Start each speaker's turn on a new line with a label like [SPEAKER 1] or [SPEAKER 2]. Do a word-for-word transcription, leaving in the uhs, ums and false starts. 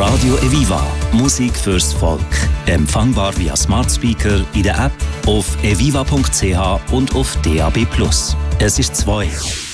[SPEAKER 1] Radio Eviva. Musik fürs Volk. Empfangbar via Smart Speaker, in der App, auf eviva punkt c h und auf D A B plus. Es ist zwei.